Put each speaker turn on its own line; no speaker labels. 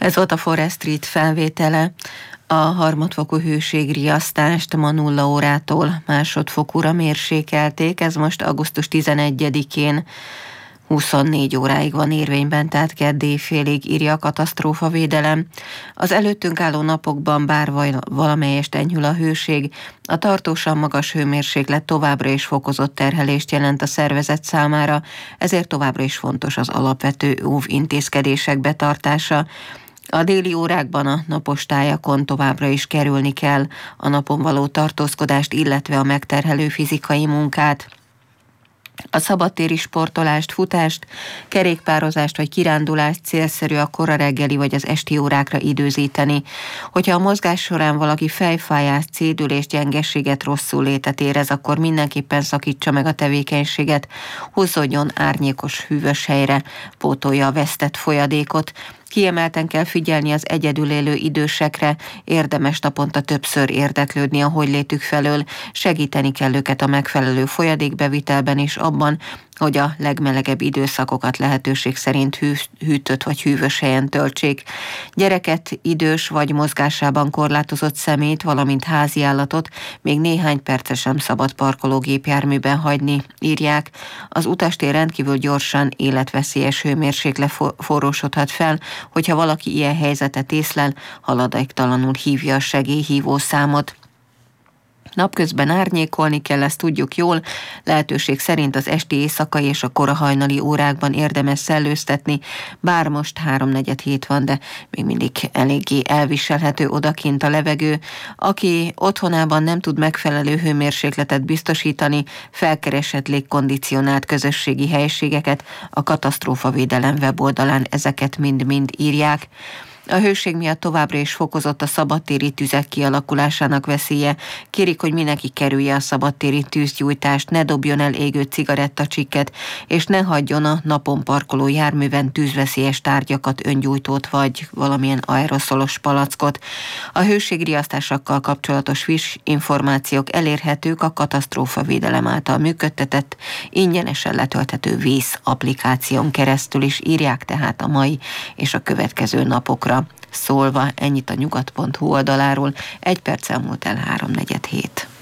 Ez volt a Forest Street felvétele. A harmadfokú hőségriasztást ma 0 órától másodfokúra mérsékelték. Ez most augusztus 11-én 24 óráig van érvényben, tehát kedd éjfélig, írja a katasztrófavédelem. Az előttünk álló napokban bár valamelyest enyhül a hőség, a tartósan magas hőmérséklet továbbra is fokozott terhelést jelent a szervezet számára, ezért továbbra is fontos az alapvető óvintézkedések betartása. A déli órákban a napos tájakon továbbra is kerülni kell a napon való tartózkodást, illetve a megterhelő fizikai munkát. A szabadtéri sportolást, futást, kerékpározást vagy kirándulást célszerű a kora reggeli vagy az esti órákra időzíteni. Hogyha a mozgás során valaki fejfájást, szédülést, gyengességet, rosszullétet érez, akkor mindenképpen szakítsa meg a tevékenységet, húzódjon árnyékos, hűvös helyre, pótolja a vesztett folyadékot. Kiemelten kell figyelni az egyedül élő idősekre, érdemes naponta többször érdeklődni a hogylétük felől, segíteni kell őket a megfelelő folyadékbevitelben és abban, hogy a legmelegebb időszakokat lehetőség szerint hűtött vagy hűvös helyen töltsék. Gyereket, idős vagy mozgásában korlátozott személyt, valamint háziállatot még néhány percre sem szabad parkológépjárműben hagyni, írják. Az utastér rendkívül gyorsan életveszélyes hőmérséklet forrósodhat fel, hogyha valaki ilyen helyzetet észlel, haladéktalanul hívja a segélyhívó számot. Napközben árnyékolni kell, ezt tudjuk jól, lehetőség szerint az esti, éjszakai és a kora hajnali órákban érdemes szellőztetni, bár most 3-4 van, de még mindig eléggé elviselhető odakint a levegő. Aki otthonában nem tud megfelelő hőmérsékletet biztosítani, felkeresett légkondicionált közösségi helységeket, a katasztrófavédelem weboldalán ezeket mind-mind írják. A hőség miatt továbbra is fokozott a szabadtéri tüzek kialakulásának veszélye. Kérik, hogy mindenki kerülje a szabadtéri tűzgyújtást, ne dobjon el égő cigarettacsikket, és ne hagyjon a napon parkoló járműven tűzveszélyes tárgyakat, öngyújtót vagy valamilyen aeroszolos palackot. A hőségriasztásokkal kapcsolatos friss információk elérhetők a katasztrófavédelem által működtetett, ingyenesen letölthető Vész applikáción keresztül is, írják tehát a mai és a következő napokra szólva. Ennyit a nyugat.hu oldaláról, 1 perccel múlt el 3-4.